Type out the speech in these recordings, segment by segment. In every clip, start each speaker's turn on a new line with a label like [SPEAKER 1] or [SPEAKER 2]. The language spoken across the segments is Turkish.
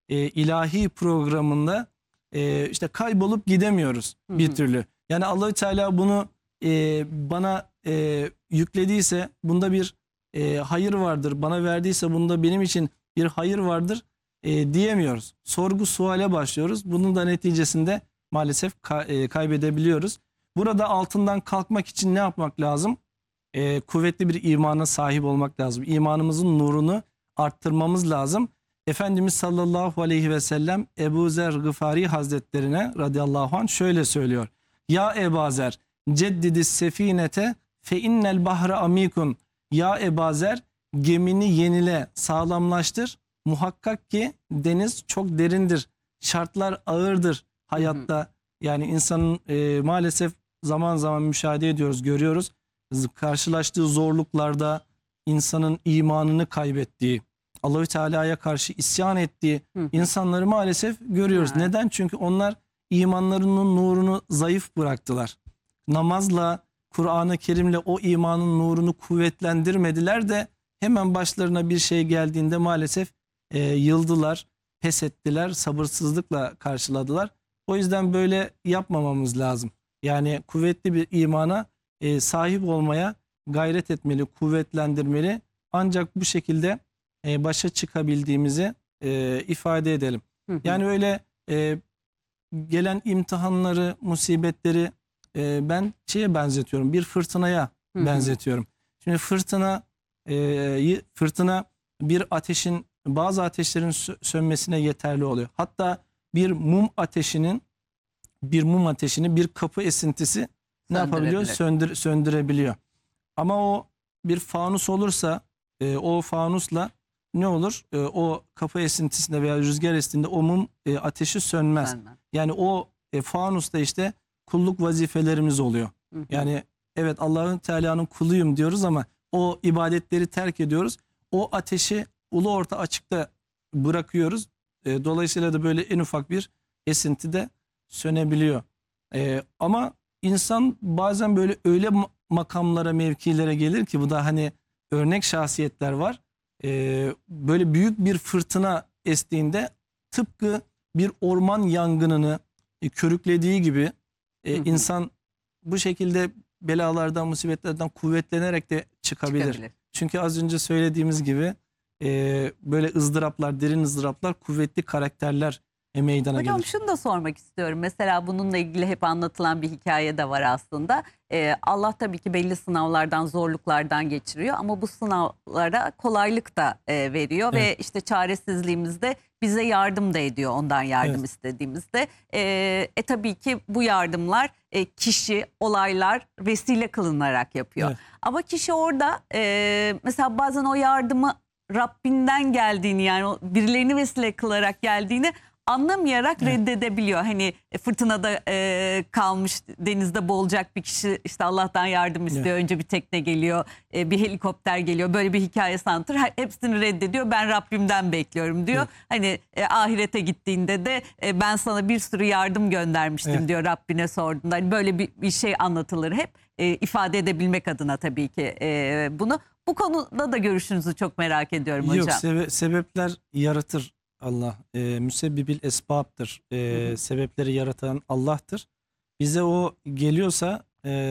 [SPEAKER 1] ilahi programında işte kaybolup gidemiyoruz bir türlü. Yani Allahü Teala bunu bana yüklediyse bunda bir hayır vardır. Bana verdiyse bunda benim için bir hayır vardır diyemiyoruz. Sorgu suale başlıyoruz. Bunun da neticesinde maalesef kaybedebiliyoruz. Burada altından kalkmak için ne yapmak lazım? Kuvvetli bir imana sahip olmak lazım. İmanımızın nurunu arttırmamız lazım. Efendimiz sallallahu aleyhi ve sellem Ebu Zer Gıfari Hazretlerine radıyallahu anh şöyle söylüyor. Ya Ebu Zer ceddidis sefinete fe innel bahre amikun. Ya Ebu Zer gemini yenile, sağlamlaştır. Muhakkak ki deniz çok derindir. Şartlar ağırdır hayatta. Yani insanın maalesef zaman zaman müşahede ediyoruz, görüyoruz. Karşılaştığı zorluklarda insanın imanını kaybettiği, Allahü Teala'ya karşı isyan ettiği insanları maalesef görüyoruz. Evet. Neden? Çünkü onlar imanlarının nurunu zayıf bıraktılar. Namazla, Kur'an-ı Kerim'le o imanın nurunu kuvvetlendirmediler de hemen başlarına bir şey geldiğinde maalesef yıldılar, pes ettiler, sabırsızlıkla karşıladılar. O yüzden böyle yapmamamız lazım. Yani kuvvetli bir imana sahip olmaya gayret etmeli, kuvvetlendirmeli. Ancak bu şekilde başa çıkabildiğimizi ifade edelim. Yani öyle gelen imtihanları, musibetleri ben şeye benzetiyorum, bir fırtınaya benzetiyorum. Şimdi fırtına bir ateşin, bazı ateşlerin sönmesine yeterli oluyor. Hatta bir mum ateşini bir kapı esintisi ne yapabiliyor? Söndürebiliyor. Ama o bir fanus olursa o fanusla ne olur? O kapı esintisinde veya rüzgar estiğinde o mum ateşi sönmez. Yani o fanusta işte kulluk vazifelerimiz oluyor. Yani evet Allah'ın Teala'nın kuluyum diyoruz ama o ibadetleri terk ediyoruz. O ateşi ulu orta açıkta bırakıyoruz. Dolayısıyla da böyle en ufak bir esinti de sönebiliyor. Ama insan bazen böyle öyle makamlara, mevkilere gelir ki, bu da hani örnek şahsiyetler var. Böyle büyük bir fırtına estiğinde tıpkı bir orman yangınını körüklediği gibi insan bu şekilde belalardan, musibetlerden kuvvetlenerek de çıkabilir. Çünkü az önce söylediğimiz gibi böyle ızdıraplar, derin ızdıraplar kuvvetli karakterler meydana gelir.
[SPEAKER 2] Hocam şunu da sormak istiyorum. Mesela bununla ilgili hep anlatılan bir hikaye de var aslında. Allah tabii ki belli sınavlardan, zorluklardan geçiriyor ama bu sınavlara kolaylık da veriyor. Evet. Ve işte çaresizliğimizde bize yardım da ediyor ondan yardım istediğimizde. Tabii ki bu yardımlar kişi, olaylar vesile kılınarak yapıyor. Evet. Ama kişi orada mesela bazen o yardımı Rabbinden geldiğini, yani birilerini vesile kılarak geldiğini anlamayarak reddedebiliyor. Hani fırtınada kalmış, denizde boğulacak bir kişi işte Allah'tan yardım istiyor. Önce bir tekne geliyor, bir helikopter geliyor. Böyle bir hikayesi anlatır. Hepsini reddediyor. Ben Rabbimden bekliyorum diyor. Hani ahirete gittiğinde de ben sana bir sürü yardım göndermiştim diyor Rabbine sorduğunda. Hani böyle bir şey anlatılır hep. İfade edebilmek adına tabii ki bunu. Bu konuda da görüşünüzü çok merak ediyorum hocam.
[SPEAKER 1] Yok, sebepler yaratır Allah. Müsebbibil esbab'tır. Sebepleri yaratan Allah'tır. Bize o geliyorsa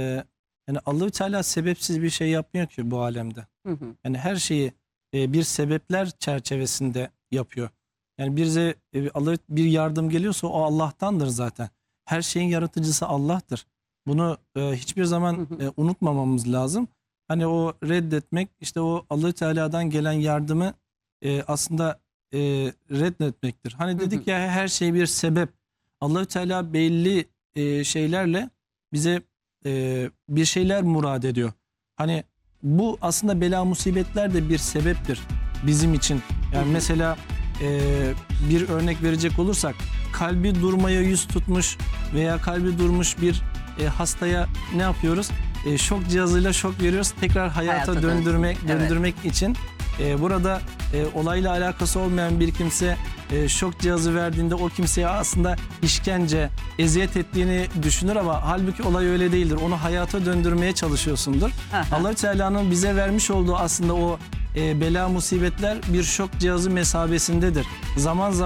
[SPEAKER 1] yani Allah-u Teala sebepsiz bir şey yapmıyor ki bu alemde. Yani her şeyi bir sebepler çerçevesinde yapıyor. Yani bize bir yardım geliyorsa o Allah'tandır zaten. Her şeyin yaratıcısı Allah'tır. Bunu hiçbir zaman unutmamamız lazım. Hani o reddetmek, işte o Allah-u Teala'dan gelen yardımı aslında reddetmektir. Hani dedik ya, her şey bir sebep. Allah-u Teala belli şeylerle bize bir şeyler murad ediyor. Hani bu aslında bela musibetler de bir sebeptir bizim için. Yani mesela bir örnek verecek olursak, kalbi durmaya yüz tutmuş veya kalbi durmuş bir hastaya ne yapıyoruz? Şok cihazıyla şok veriyoruz. Tekrar hayata döndürmek için. Burada olayla alakası olmayan bir kimse şok cihazı verdiğinde o kimseye aslında işkence, eziyet ettiğini düşünür ama halbuki olay öyle değildir. Onu hayata döndürmeye çalışıyorsundur. Allah-u Teala'nın bize vermiş olduğu aslında o bela musibetler bir şok cihazı mesabesindedir. Zaman zaman